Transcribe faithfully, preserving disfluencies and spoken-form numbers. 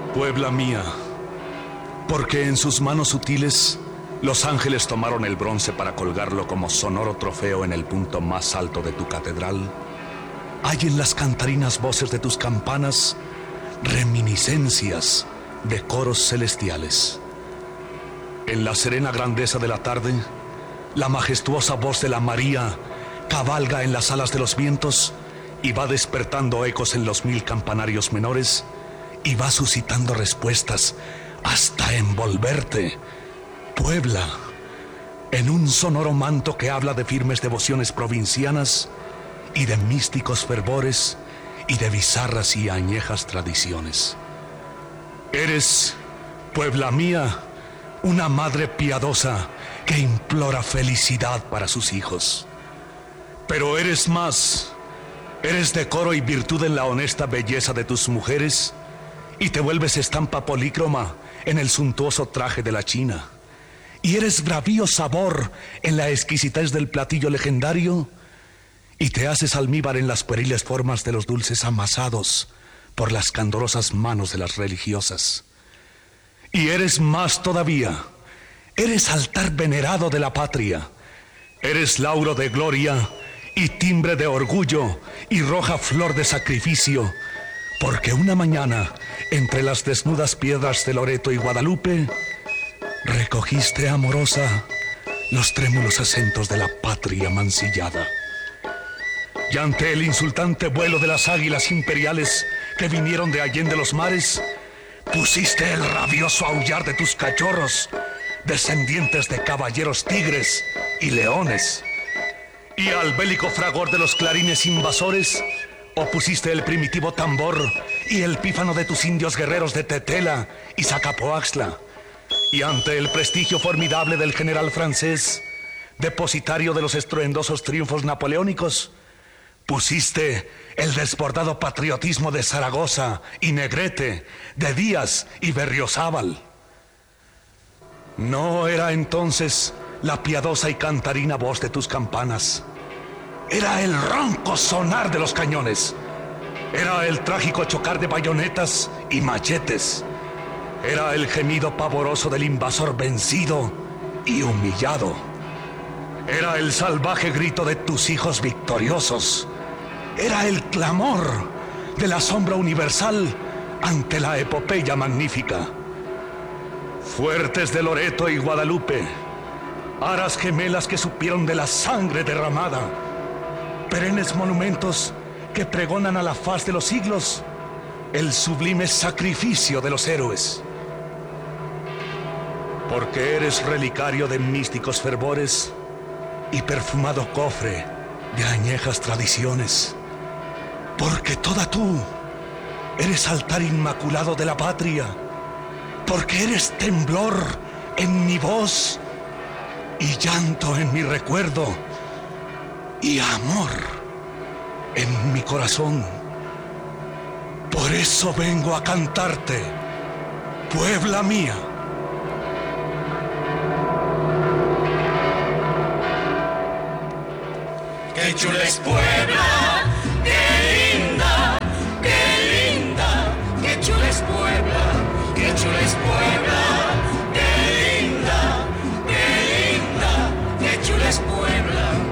Puebla mía, porque en sus manos sutiles los ángeles tomaron el bronce para colgarlo como sonoro trofeo en el punto más alto de tu catedral, hay en las cantarinas voces de tus campanas reminiscencias de coros celestiales. En la serena grandeza de la tarde, la majestuosa voz de la María cabalga en las alas de los vientos y va despertando ecos en los mil campanarios menores y va suscitando respuestas hasta envolverte, Puebla, en un sonoro manto que habla de firmes devociones provincianas y de místicos fervores y de bizarras y añejas tradiciones. Eres, Puebla mía, una madre piadosa que implora felicidad para sus hijos. Pero eres más, eres decoro y virtud en la honesta belleza de tus mujeres y te vuelves estampa polícroma en el suntuoso traje de la China. Y eres bravío sabor en la exquisitez del platillo legendario y te haces almíbar en las pueriles formas de los dulces amasados por las candorosas manos de las religiosas. Y eres más todavía, eres altar venerado de la patria, eres lauro de gloria y timbre de orgullo y roja flor de sacrificio, porque una mañana, entre las desnudas piedras de Loreto y Guadalupe, recogiste amorosa los trémulos acentos de la patria mancillada. Y ante el insultante vuelo de las águilas imperiales que vinieron de allende los mares, pusiste el rabioso aullar de tus cachorros, descendientes de caballeros tigres y leones. Y al bélico fragor de los clarines invasores, opusiste el primitivo tambor y el pífano de tus indios guerreros de Tetela y Zacapoaxtla. Y ante el prestigio formidable del general francés, depositario de los estruendosos triunfos napoleónicos, pusiste el desbordado patriotismo de Zaragoza y Negrete, de Díaz y Berriozábal. No era entonces la piadosa y cantarina voz de tus campanas, era el ronco sonar de los cañones, era el trágico chocar de bayonetas y machetes, era el gemido pavoroso del invasor vencido y humillado, era el salvaje grito de tus hijos victoriosos, era el clamor de la sombra universal ante la epopeya magnífica. Fuertes de Loreto y Guadalupe, aras gemelas que supieron de la sangre derramada, perennes monumentos que pregonan a la faz de los siglos el sublime sacrificio de los héroes. Porque eres relicario de místicos fervores y perfumado cofre de añejas tradiciones. Porque toda tú eres altar inmaculado de la patria. Porque eres temblor en mi voz y llanto en mi recuerdo y amor en mi corazón. Por eso vengo a cantarte, Puebla mía. ¡Qué chula es Puebla! ¡Qué linda! ¡Qué linda! ¡Qué chula es Puebla! ¡Qué chula es Puebla!